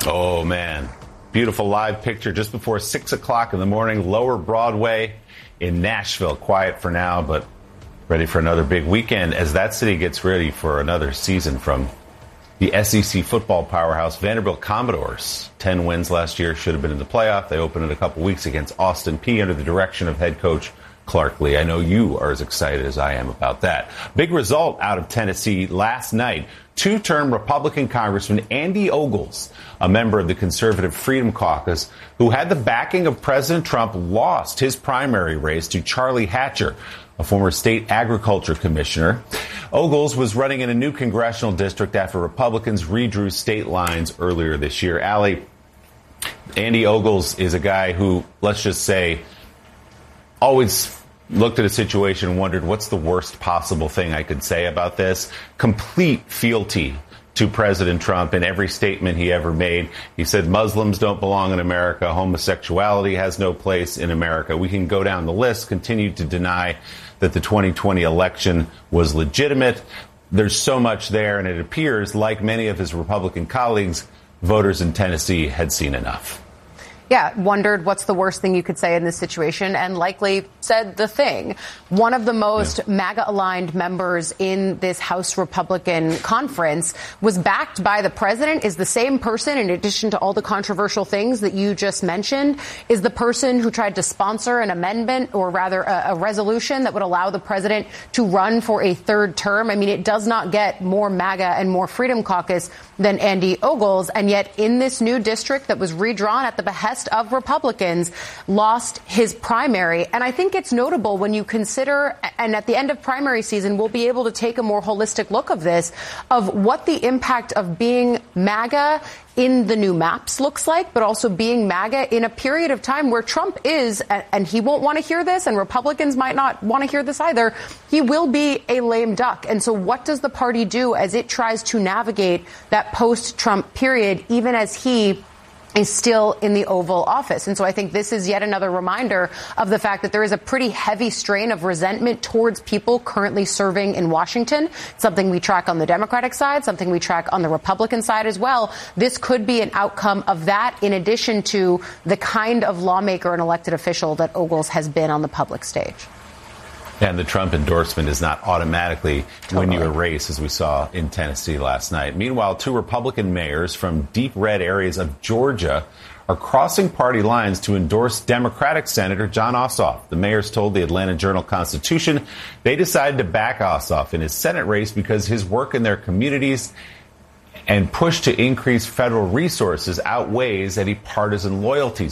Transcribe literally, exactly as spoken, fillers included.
Oh, man. Beautiful live picture just before six o'clock in the morning, Lower Broadway in Nashville. Quiet for now, but ready for another big weekend as that city gets ready for another season from the S E C football powerhouse Vanderbilt Commodores. Ten wins last year, should have been in the playoff. They opened it a couple weeks against Austin Peay under the direction of head coach Clark Lea. I know you are as excited as I am about that. Big result out of Tennessee last night. Two-term Republican Congressman Andy Ogles, a member of the Conservative Freedom Caucus, who had the backing of President Trump, lost his primary race to Charlie Hatcher, a former state agriculture commissioner. Ogles was running in a new congressional district after Republicans redrew state lines earlier this year. Allie, Andy Ogles is a guy who, let's just say, always looked at a situation and wondered, what's the worst possible thing I could say about this? Complete fealty to President Trump in every statement he ever made. He said Muslims don't belong in America. Homosexuality has no place in America. We can go down the list, continue to deny that the twenty twenty election was legitimate. There's so much there, and it appears, like many of his Republican colleagues, voters in Tennessee had seen enough. Yeah, wondered what's the worst thing you could say in this situation, and likely said the thing. One of the most yeah. MAGA-aligned members in this House Republican conference was backed by the president, is the same person, in addition to all the controversial things that you just mentioned, is the person who tried to sponsor an amendment, or rather a, a resolution that would allow the president to run for a third term. I mean, it does not get more MAGA and more Freedom Caucus than Andy Ogles, and yet in this new district that was redrawn at the behest of Republicans, lost his primary. And I think it's notable when you consider, and at the end of primary season, we'll be able to take a more holistic look of this, of what the impact of being MAGA in the new maps looks like, but also being MAGA in a period of time where Trump is, and he won't want to hear this, and Republicans might not want to hear this either, he will be a lame duck. And so what does the party do as it tries to navigate that post-Trump period, even as he is still in the Oval Office? And so I think this is yet another reminder of the fact that there is a pretty heavy strain of resentment towards people currently serving in Washington, something we track on the Democratic side, something we track on the Republican side as well. This could be an outcome of that, in addition to the kind of lawmaker and elected official that Ogles has been on the public stage. And the Trump endorsement is not automatically totally win you a race, as we saw in Tennessee last night. Meanwhile, two Republican mayors from deep red areas of Georgia are crossing party lines to endorse Democratic Senator Jon Ossoff. The mayors told the Atlanta Journal-Constitution they decided to back Ossoff in his Senate race because his work in their communities and push to increase federal resources outweighs any partisan loyalties.